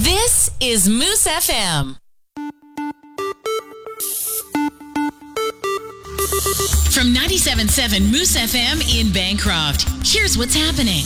This is Moose FM. From 97.7 Moose FM in Bancroft, here's what's happening.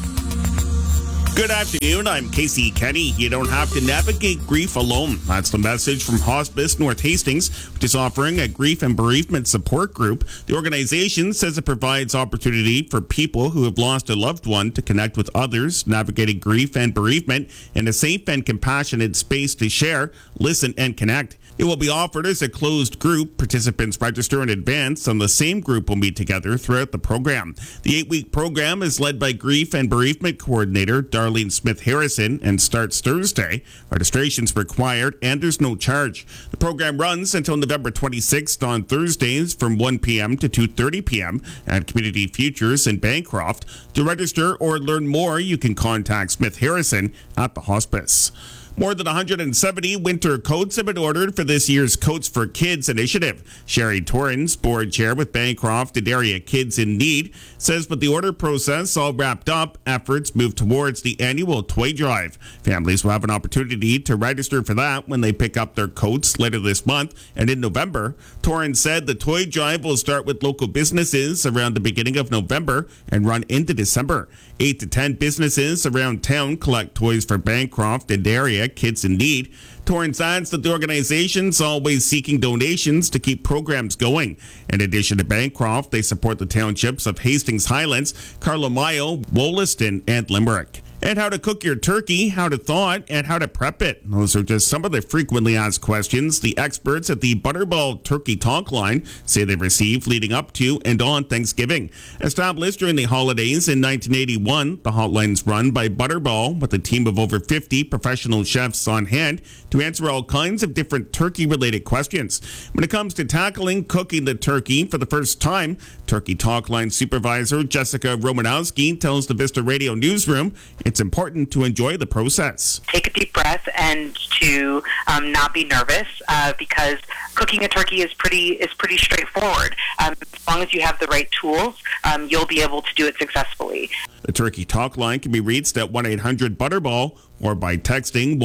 Good afternoon, I'm Casey Kenny. You don't have to navigate grief alone. That's the message from Hospice North Hastings, which is offering a grief and bereavement support group. The organization says it provides opportunity for people who have lost a loved one to connect with others, navigating grief and bereavement in a safe and compassionate space to share, listen, and connect. It will be offered as a closed group. Participants register in advance, and the same group will meet together throughout the program. The 8-week program is led by Grief and Bereavement Coordinator Darlene Smith-Harrison and starts Thursday. Registration's required, and there's no charge. The program runs until November 26th on Thursdays from 1 p.m. to 2:30 p.m. at Community Futures in Bancroft. To register or learn more, you can contact Smith-Harrison at the hospice. More than 170 winter coats have been ordered for this year's Coats for Kids initiative. Sherry Torrens, board chair with Bancroft and Area Kids in Need, says with the order process all wrapped up, efforts move towards the annual toy drive. Families will have an opportunity to register for that when they pick up their coats later this month and in November. Torrens said the toy drive will start with local businesses around the beginning of November and run into December. 8 to 10 businesses around town collect toys for Bancroft and Area Kids in Need. Torrens adds that the organization's always seeking donations to keep programs going. In addition to Bancroft, they support the townships of Hastings Highlands, Carlomayo, Wollaston, and Limerick. And how to cook your turkey, how to thaw it, and how to prep it. Those are just some of the frequently asked questions the experts at the Butterball Turkey Talk Line say they've received leading up to and on Thanksgiving. Established during the holidays in 1981, the hotline's run by Butterball with a team of over 50 professional chefs on hand to answer all kinds of different turkey-related questions. When it comes to tackling cooking the turkey for the first time, Turkey Talk Line supervisor Jessica Romanowski tells the Vista Radio newsroom it's important to enjoy the process. Take a deep breath and to not be nervous because cooking a turkey is pretty straightforward. As long as you have the right tools, you'll be able to do it successfully. The Turkey Talk Line can be reached at 1-800-BUTTERBALL or by texting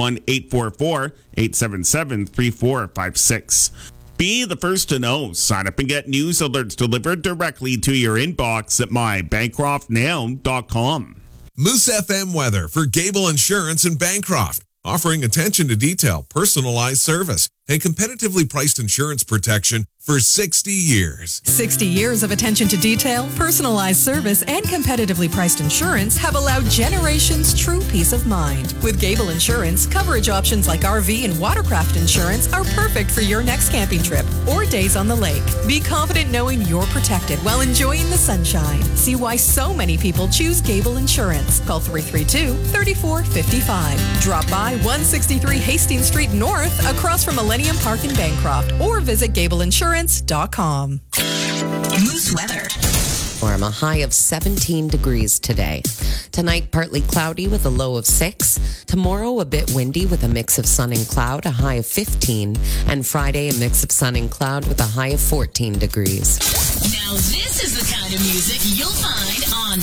1-844-877-3456. Be the first to know. Sign up and get news alerts delivered directly to your inbox at mybancroftnow.com. Moose FM weather for Gable Insurance in Bancroft, offering attention to detail, personalized service, and competitively priced insurance protection for 60 years. 60 years of attention to detail, personalized service, and competitively priced insurance have allowed generations true peace of mind. With Gable Insurance, coverage options like RV and watercraft insurance are perfect for your next camping trip or days on the lake. Be confident knowing you're protected while enjoying the sunshine. See why so many people choose Gable Insurance. Call 332-3455. Drop by 163 Hastings Street North across from Millennium Park in Bancroft or visit GableInsurance.com. Moose weather. Warm, a high of 17 degrees today. Tonight, partly cloudy with a low of 6. Tomorrow, a bit windy with a mix of sun and cloud, a high of 15. And Friday, a mix of sun and cloud with a high of 14 degrees. Now this is the kind of music you'll find